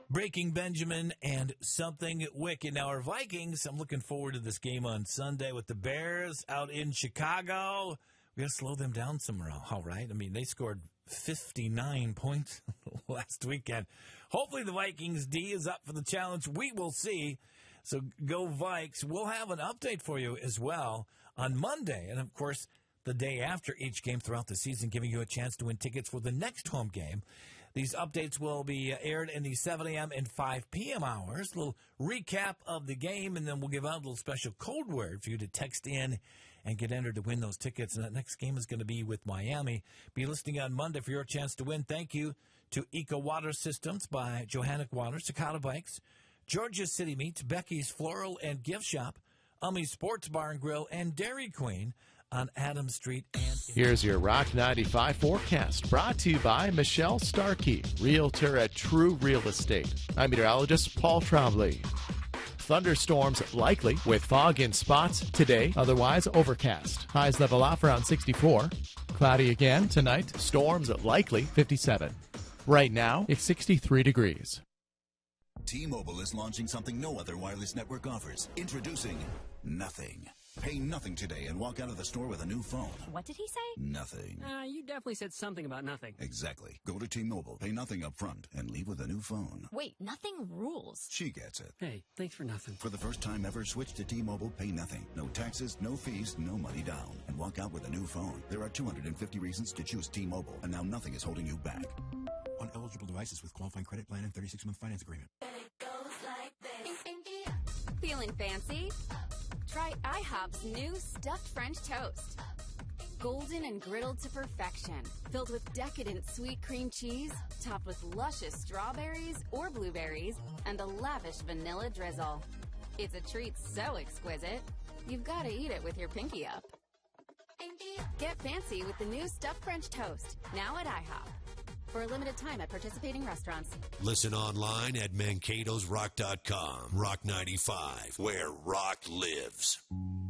Breaking Benjamin and Something Wicked. Now, our Vikings, I'm looking forward to this game on Sunday with the Bears out in Chicago. We got to slow them down somehow, right? I mean, they scored 59 points last weekend. Hopefully the Vikings D is up for the challenge. We will see. So go Vikes. We'll have an update for you as well on Monday. And, of course, the day after each game throughout the season, giving you a chance to win tickets for the next home game. These updates will be aired in the 7 a.m. and 5 p.m. hours. A little recap of the game, and then we'll give out a little special code word for you to text in and get entered to win those tickets. And that next game is going to be with Miami. Be listening on Monday for your chance to win. Thank you to Eco Water Systems by Johannic Water, Cicada Bikes, Georgia City Meats, Becky's Floral and Gift Shop, Ummy's Sports Bar and Grill, and Dairy Queen on Adams Street. And here's your Rock 95 forecast, brought to you by Michelle Starkey, realtor at True Real Estate. I'm meteorologist Paul Trombley. Thunderstorms likely with fog in spots today, otherwise overcast. Highs level off around 64. Cloudy again tonight. Storms likely 57. Right now, it's 63 degrees. T-Mobile is launching something no other wireless network offers. Introducing Nothing. Pay nothing today and walk out of the store with a new phone. What did he say? Nothing. You definitely said something about nothing. Exactly. Go to T-Mobile, pay nothing up front, and leave with a new phone. Wait, nothing rules. She gets it. Hey, thanks for nothing. For the first time ever, switch to T-Mobile, pay nothing. No taxes, no fees, no money down. And walk out with a new phone. There are 250 reasons to choose T-Mobile, and now nothing is holding you back. On eligible devices with qualifying credit plan and 36-month finance agreement. Feeling fancy? Try IHOP's new stuffed French toast. Golden and griddled to perfection, filled with decadent sweet cream cheese, topped with luscious strawberries or blueberries, and a lavish vanilla drizzle. It's a treat so exquisite, you've got to eat it with your pinky up. Get fancy with the new stuffed French toast, now at IHOP. For a limited time at participating restaurants. Listen online at Mankato'sRock.com. Rock 95, where rock lives.